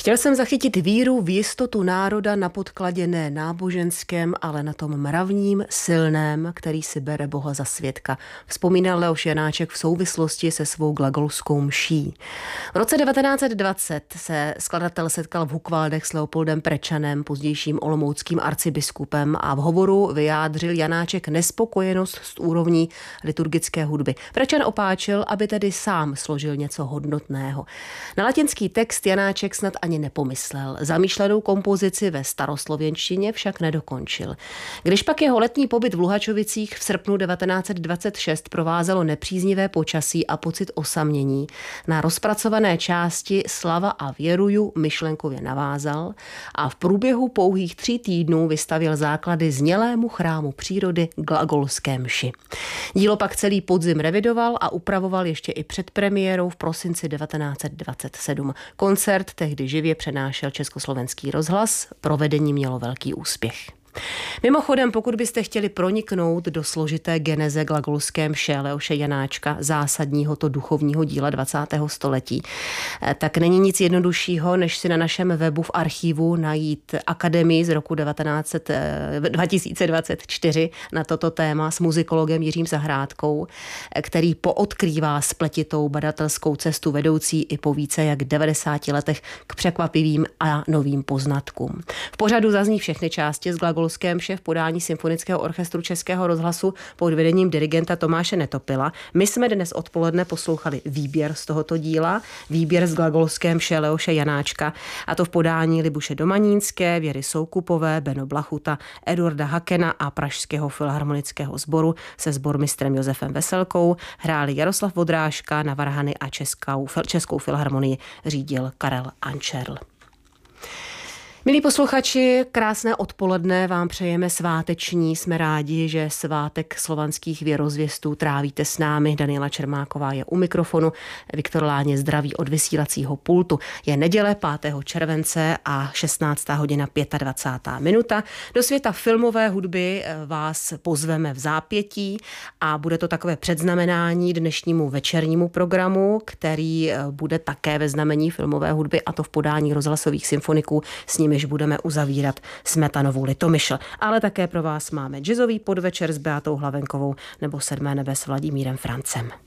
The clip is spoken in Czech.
Chtěl jsem zachytit víru v jistotu národa na podkladě ne náboženském, ale na tom mravním, silném, který si bere Boha za svědka. Vzpomínal Leoš Janáček v souvislosti se svou glagolskou mší. V roce 1920 se skladatel setkal v Hukvaldech s Leopoldem Prečanem, pozdějším olomouckým arcibiskupem, a v hovoru vyjádřil Janáček nespokojenost s úrovní liturgické hudby. Prečan opáčil, aby tedy sám složil něco hodnotného. Na latinský text Janáček snad ani nepomyslel. Zamýšlenou kompozici ve staroslověnštině však nedokončil. Když pak jeho letní pobyt v Luhačovicích v srpnu 1926 provázelo nepříznivé počasí a pocit osamění, na rozpracované části Slava a věruju myšlenkově navázal a v průběhu pouhých 3 týdnů vystavěl základy znělému chrámu přírody glagolské mši. Dílo pak celý podzim revidoval a upravoval ještě i před premiérou v prosinci 1927. Koncert tehdy živě přenášel Československý rozhlas, provedení mělo velký úspěch. Mimochodem, pokud byste chtěli proniknout do složité geneze glagolské mše Leoše Janáčka, zásadního to duchovního díla 20. století, tak není nic jednoduššího, než si na našem webu v archivu najít akademii z roku 2024 na toto téma s muzikologem Jiřím Zahrádkou, který poodkrývá spletitou badatelskou cestu vedoucí i po více jak 90 letech k překvapivým a novým poznatkům. V pořadu zazní všechny části z glagolské mše v podání Symfonického orchestru Českého rozhlasu pod vedením dirigenta Tomáše Netopila. My jsme dnes odpoledne poslouchali výběr z tohoto díla, výběr z glagolské mše Leoše Janáčka, a to v podání Libuše Domanínské, Věry Soukupové, Beno Blachuta, Eduarda Hakena a Pražského filharmonického sboru se sbormistrem Josefem Veselkou. Hráli Jaroslav Vodrážka na varhany a Českou filharmonii řídil Karel Ančerl. Milí posluchači, krásné odpoledne vám přejeme sváteční. Jsme rádi, že svátek slovanských věrozvěstů trávíte s námi. Daniela Čermáková je u mikrofonu, Viktor Láně zdraví od vysílacího pultu. Je neděle 5. července a 16. hodina 25. minuta. Do světa filmové hudby vás pozveme v zápětí a bude to takové předznamenání dnešnímu večernímu programu, který bude také ve znamení filmové hudby, a to v podání rozhlasových symfoniků, s nimiž budeme uzavírat Smetanovu Litomyšl. Ale také pro vás máme jazzový podvečer s Beatou Hlavenkovou nebo 7. nebe s Vladimírem Francem.